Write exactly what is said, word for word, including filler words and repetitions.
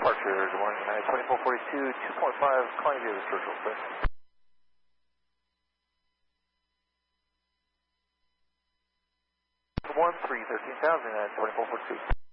departure, good morning, United twenty-four forty-two, two point five, calling via the structural clear. one three thirteen thousand, United twenty-four forty-two.